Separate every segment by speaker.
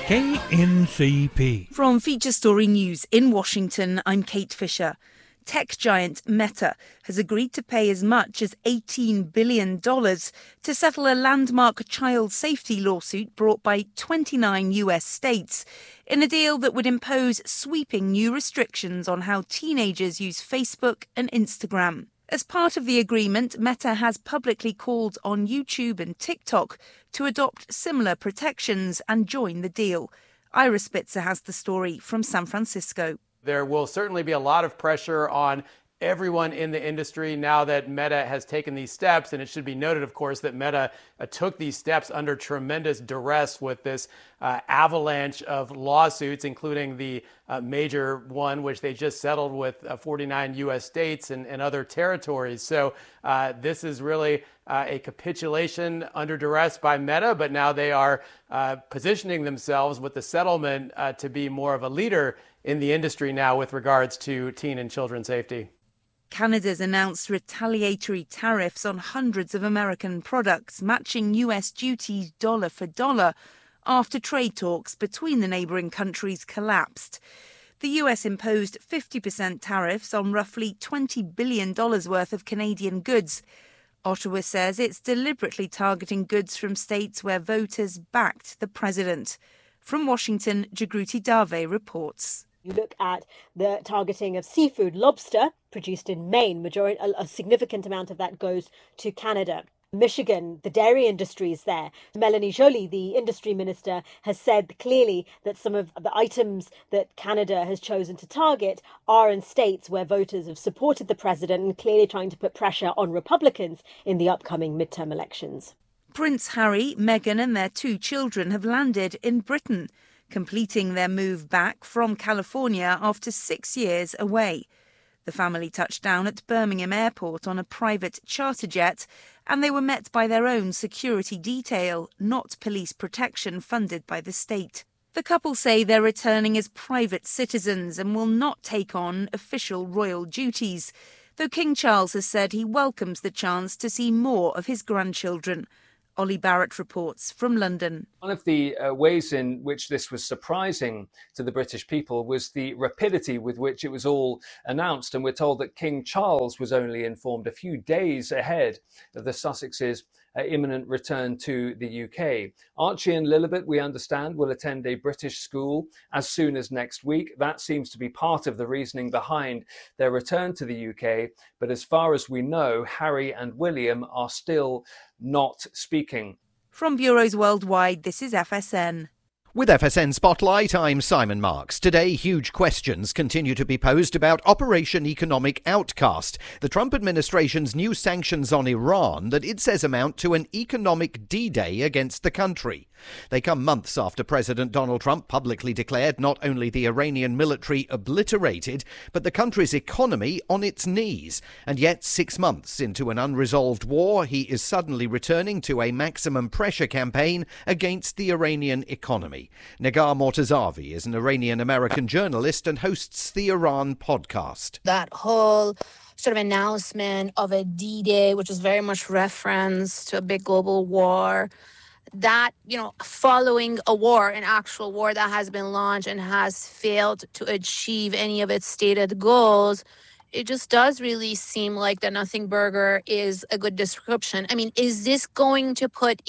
Speaker 1: KNCP.
Speaker 2: From Feature Story News in Washington, I'm Kate Fisher. Tech giant Meta has agreed to pay as much as $18 billion to settle a landmark child safety lawsuit brought by 29 US states, in a deal that would impose sweeping new restrictions on how teenagers use Facebook and Instagram. As part of the agreement, Meta has publicly called on YouTube and TikTok to adopt similar protections and join the deal. Ira Spitzer has the story from San Francisco.
Speaker 3: There will certainly be a lot of pressure on everyone in the industry now that Meta has taken these steps. And it should be noted, of course, that Meta took these steps under tremendous duress with this avalanche of lawsuits, including the major one, which they just settled with 49 U.S. states and other territories. So this is really a capitulation under duress by Meta, but now they are positioning themselves with the settlement to be more of a leader in the industry now with regards to teen and children safety.
Speaker 2: Canada's announced retaliatory tariffs on hundreds of American products, matching US duties dollar for dollar, after trade talks between the neighbouring countries collapsed. The US imposed 50% tariffs on roughly $20 billion worth of Canadian goods. Ottawa says it's deliberately targeting goods from states where voters backed the president. From Washington, Jagruti Dave reports.
Speaker 4: You look at the targeting of seafood, lobster produced in Maine, a significant amount of that goes to Canada. Michigan, the dairy industry is there. Melanie Joly, the industry minister, has said clearly that some of the items that Canada has chosen to target are in states where voters have supported the president and clearly trying to put pressure on Republicans in the upcoming midterm elections.
Speaker 2: Prince Harry, Meghan and their 2 children have landed in Britain, completing their move back from California after 6 years away. The family touched down at Birmingham Airport on a private charter jet, and they were met by their own security detail, not police protection funded by the state. The couple say they're returning as private citizens and will not take on official royal duties, though King Charles has said he welcomes the chance to see more of his grandchildren. Ollie Barrett reports from London.
Speaker 5: One of the ways in which this was surprising to the British people was the rapidity with which it was all announced. And we're told that King Charles was only informed a few days ahead of the Sussexes' imminent return to the UK. Archie and Lilibet, we understand, will attend a British school as soon as next week. That seems to be part of the reasoning behind their return to the UK. But as far as we know, Harry and William are still not speaking.
Speaker 2: From bureaus worldwide, this is FSN.
Speaker 6: With FSN Spotlight, I'm Simon Marks. Today, huge questions continue to be posed about Operation Economic Outcast, the Trump administration's new sanctions on Iran that it says amount to an economic D-Day against the country. They come months after President Donald Trump publicly declared not only the Iranian military obliterated, but the country's economy on its knees. And yet, 6 months into an unresolved war, he is suddenly returning to a maximum pressure campaign against the Iranian economy. Negar Mortazavi is an Iranian-American journalist and hosts the Iran podcast.
Speaker 7: That whole sort of announcement of a D-Day, which is very much reference to a big global war, that, following a war, an actual war that has been launched and has failed to achieve any of its stated goals, it just does really seem like the nothing burger is a good description. I mean, is this going to put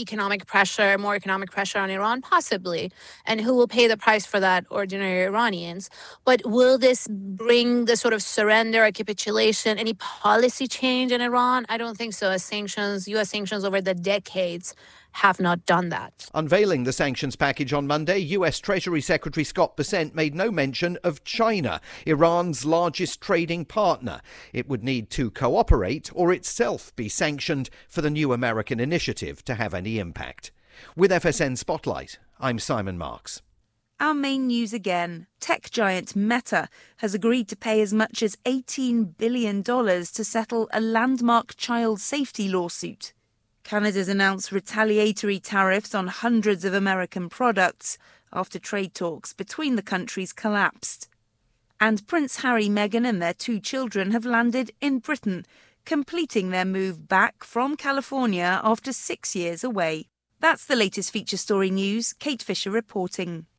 Speaker 7: more economic pressure on Iran? Possibly. And who will pay the price for that? Ordinary Iranians. But will this bring the sort of surrender or capitulation, any policy change in Iran? I don't think so. As U.S. sanctions over the decades have not done that.
Speaker 6: Unveiling the sanctions package on Monday, US Treasury Secretary Scott Bessent made no mention of China, Iran's largest trading partner. It would need to cooperate or itself be sanctioned for the new American initiative to have any impact. With FSN Spotlight, I'm Simon Marks.
Speaker 2: Our main news again. Tech giant Meta has agreed to pay as much as $18 billion to settle a landmark child safety lawsuit. Canada's announced retaliatory tariffs on hundreds of American products after trade talks between the countries collapsed. And Prince Harry, Meghan and their 2 children have landed in Britain, completing their move back from California after 6 years away. That's the latest feature story news. Kate Fisher reporting.